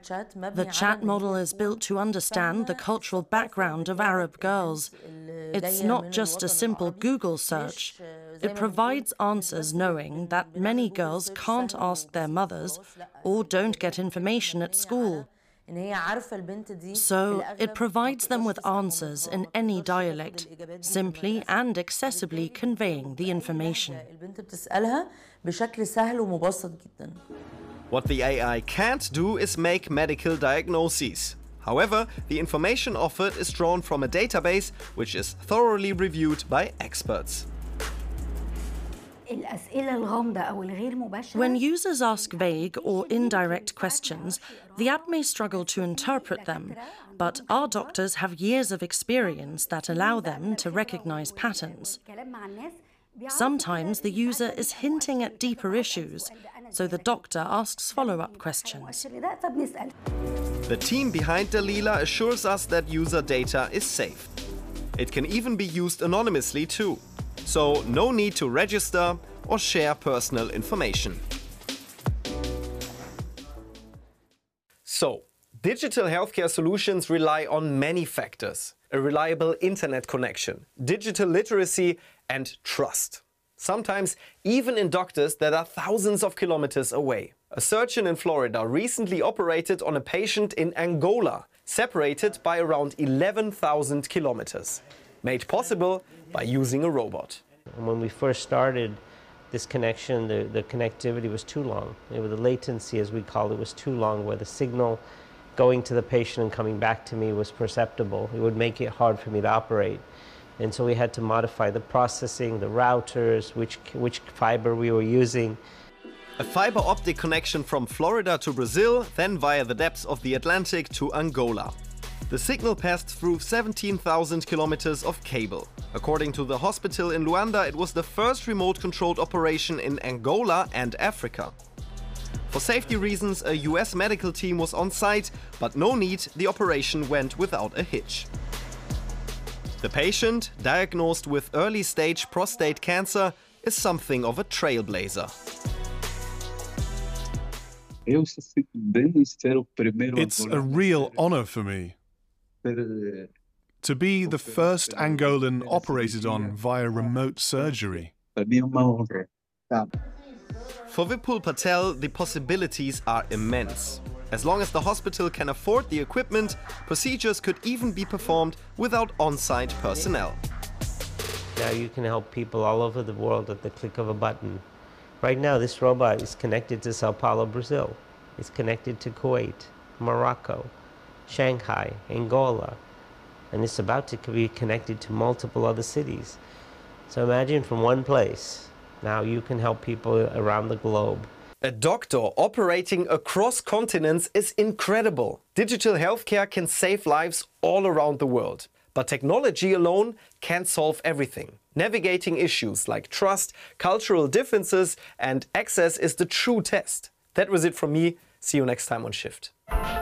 The chat model is built to understand the cultural background of Arab girls. It's not just a simple Google search. It provides answers knowing that many girls can't ask their mothers or don't get information at school. So it provides them with answers in any dialect, simply and accessibly conveying the information. What the AI can't do is make medical diagnoses. However, the information offered is drawn from a database which is thoroughly reviewed by experts. When users ask vague or indirect questions, the app may struggle to interpret them, but our doctors have years of experience that allow them to recognize patterns. Sometimes the user is hinting at deeper issues, so the doctor asks follow-up questions. The team behind Dalila assures us that user data is safe. It can even be used anonymously too. So no need to register or share personal information. So, digital healthcare solutions rely on many factors: a reliable internet connection, digital literacy, and trust. Sometimes even in doctors that are thousands of kilometers away. A surgeon in Florida recently operated on a patient in Angola, separated by around 11,000 kilometers, made possible by using a robot. When we first started this connection, the connectivity was too long. The latency, as we call it, was too long, where the signal going to the patient and coming back to me was perceptible. It would make it hard for me to operate. And so we had to modify the processing, the routers, which fiber we were using. A fiber optic connection from Florida to Brazil, then via the depths of the Atlantic to Angola. The signal passed through 17,000 kilometers of cable. According to the hospital in Luanda, it was the first remote-controlled operation in Angola and Africa. For safety reasons, a US medical team was on site, but no need, the operation went without a hitch. The patient, diagnosed with early-stage prostate cancer, is something of a trailblazer. It's a real honor for me to be the first Angolan operated on via remote surgery. For Vipul Patel, the possibilities are immense. As long as the hospital can afford the equipment, procedures could even be performed without on-site personnel. Now you can help people all over the world at the click of a button. Right now, this robot is connected to Sao Paulo, Brazil. It's connected to Kuwait, Morocco, Shanghai, Angola, and it's about to be connected to multiple other cities. So imagine from one place, now you can help people around the globe. A doctor operating across continents is incredible. Digital healthcare can save lives all around the world. But technology alone can't solve everything. Navigating issues like trust, cultural differences, and access is the true test. That was it from me. See you next time on Shift.